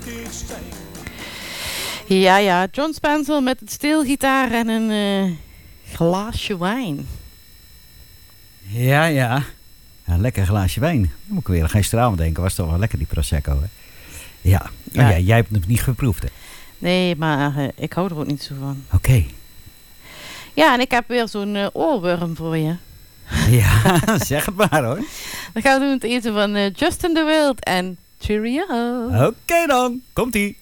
Ja, John Spencer met het steelgitaar en een glaasje wijn. Ja. Een lekker glaasje wijn. Dan moet ik weer gisteravond denken. Was toch wel lekker die Prosecco, hè? Ja. Ja. Oh, jij hebt het niet geproefd, hè? Nee, maar ik hou er ook niet zo van. Oké. Ja, en ik heb weer zo'n oorworm voor je. Ja, zeg het maar, hoor. Dan gaan we doen het eten van Justin de Wild en Cheerio. Oké dan. Komt-ie.